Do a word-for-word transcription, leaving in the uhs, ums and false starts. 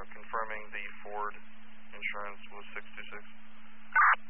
confirming the Ford insurance was six two six.